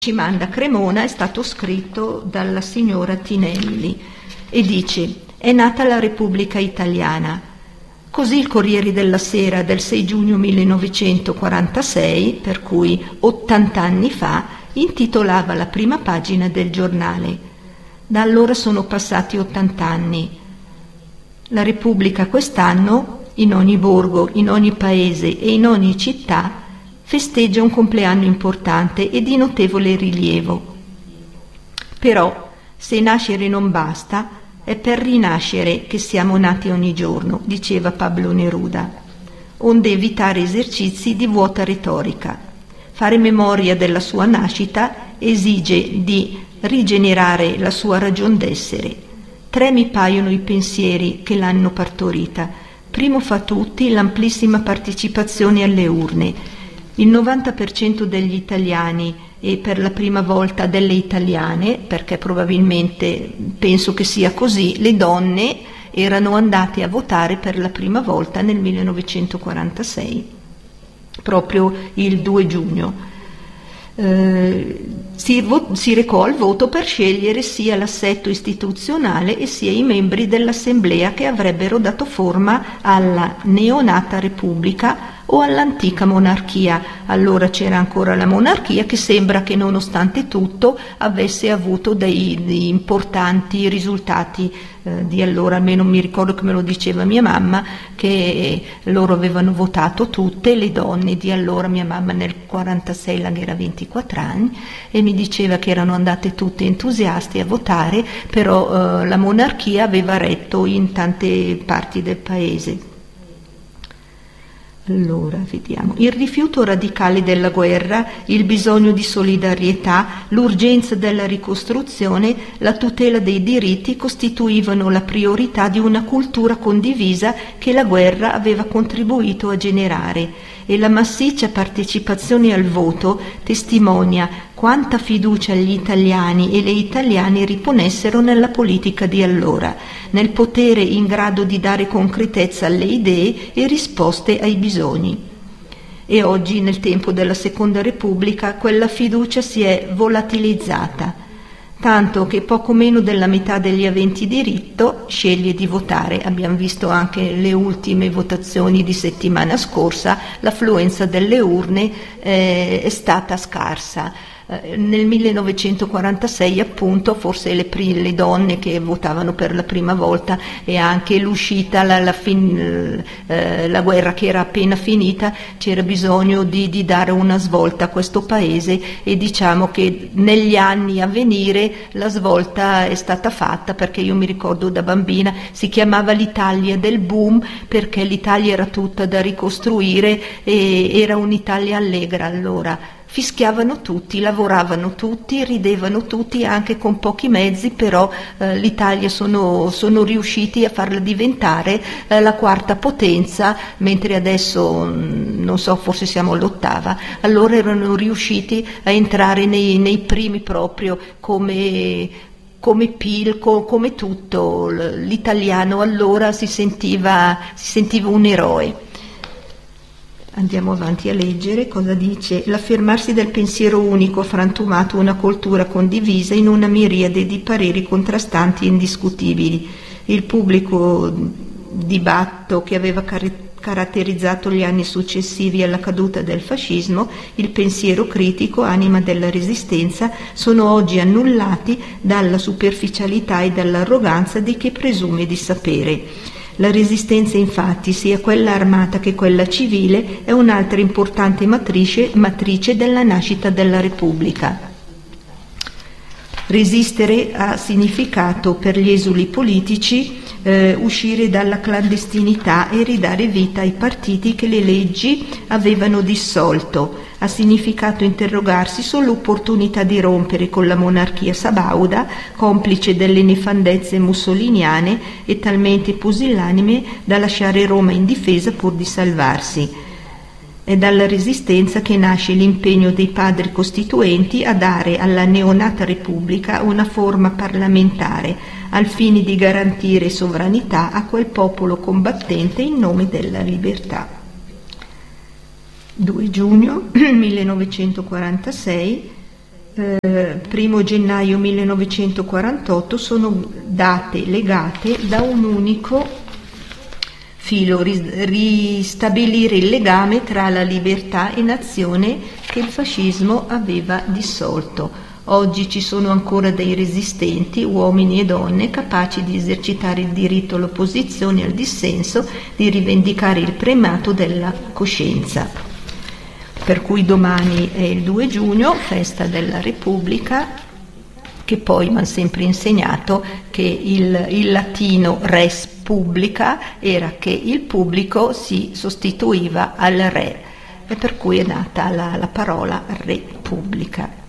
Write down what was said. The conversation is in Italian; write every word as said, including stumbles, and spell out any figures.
ci manda Cremona è stato scritto dalla signora Tinelli e dice: è nata la Repubblica Italiana. Così il Corriere della Sera del sei giugno millenovecentoquarantasei, per cui ottanta anni fa, intitolava la prima pagina del giornale. Da allora sono passati ottanta anni. La Repubblica quest'anno, in ogni borgo, in ogni paese e in ogni città, festeggia un compleanno importante e di notevole rilievo. Però, se nascere non basta, è per rinascere che siamo nati ogni giorno, diceva Pablo Neruda, onde evitare esercizi di vuota retorica. Fare memoria della sua nascita esige di rigenerare la sua ragion d'essere. Tre mi paiono i pensieri che l'hanno partorita. Primo fra tutti l'amplissima partecipazione alle urne. Il novanta per cento degli italiani e per la prima volta delle italiane, perché probabilmente penso che sia così, le donne erano andate a votare per la prima volta nel millenovecentoquarantasei, proprio il due giugno. Eh, si, vo- si recò al voto per scegliere sia l'assetto istituzionale e sia i membri dell'assemblea che avrebbero dato forma alla neonata Repubblica o all'antica monarchia. Allora c'era ancora la monarchia, che sembra che nonostante tutto avesse avuto dei, dei importanti risultati eh, di allora, almeno mi ricordo che me lo diceva mia mamma, che loro avevano votato tutte le donne di allora, mia mamma nel quarantasei, la che era ventiquattro anni, e mi diceva che erano andate tutte entusiasti a votare, però eh, la monarchia aveva retto in tante parti del paese. Allora, vediamo. Il rifiuto radicale della guerra, il bisogno di solidarietà, l'urgenza della ricostruzione, la tutela dei diritti costituivano la priorità di una cultura condivisa che la guerra aveva contribuito a generare, e la massiccia partecipazione al voto testimonia quanta fiducia gli italiani e le italiane riponessero nella politica di allora, nel potere in grado di dare concretezza alle idee e risposte ai bisogni. E oggi, nel tempo della Seconda Repubblica, quella fiducia si è volatilizzata, tanto che poco meno della metà degli aventi diritto sceglie di votare. Abbiamo visto anche le ultime votazioni di settimana scorsa, l'affluenza delle urne eh, è stata scarsa. Nel millenovecentoquarantasei, appunto, forse le, pri- le donne che votavano per la prima volta e anche l'uscita, la, la, fin- eh, la guerra che era appena finita, c'era bisogno di, di dare una svolta a questo paese, e diciamo che negli anni a venire la svolta è stata fatta, perché io mi ricordo da bambina si chiamava l'Italia del boom, perché l'Italia era tutta da ricostruire e era un'Italia allegra allora. Fischiavano tutti, lavoravano tutti, ridevano tutti anche con pochi mezzi, però eh, l'Italia sono, sono riusciti a farla diventare eh, la quarta potenza, mentre adesso, non so, forse siamo all'ottava. Allora erano riusciti a entrare nei, nei primi proprio come... come P I L, co- come tutto. L'italiano allora si sentiva, si sentiva un eroe. Andiamo avanti a leggere cosa dice. L'affermarsi del pensiero unico ha frantumato una cultura condivisa in una miriade di pareri contrastanti e indiscutibili. Il pubblico dibattito che aveva car- caratterizzato gli anni successivi alla caduta del fascismo, il pensiero critico, anima della resistenza, sono oggi annullati dalla superficialità e dall'arroganza di chi presume di sapere. La resistenza, infatti, sia quella armata che quella civile, è un'altra importante matrice, matrice della nascita della Repubblica. Resistere ha significato per gli esuli politici eh, uscire dalla clandestinità e ridare vita ai partiti che le leggi avevano dissolto. Ha significato interrogarsi sull'opportunità di rompere con la monarchia sabauda, complice delle nefandezze mussoliniane e talmente pusillanime da lasciare Roma indifesa pur di salvarsi. È dalla resistenza che nasce l'impegno dei padri costituenti a dare alla neonata Repubblica una forma parlamentare, al fine di garantire sovranità a quel popolo combattente in nome della libertà. due giugno millenovecentoquarantasei, eh, primo gennaio millenovecentoquarantotto sono date legate da un unico filo, ristabilire il legame tra la libertà e nazione che il fascismo aveva dissolto. Oggi ci sono ancora dei resistenti, uomini e donne, capaci di esercitare il diritto all'opposizione e al dissenso, di rivendicare il primato della coscienza. Per cui domani è il due giugno, festa della Repubblica, che poi mi hanno sempre insegnato che il, il latino res publica era che il pubblico si sostituiva al re, e per cui è nata la, la parola repubblica.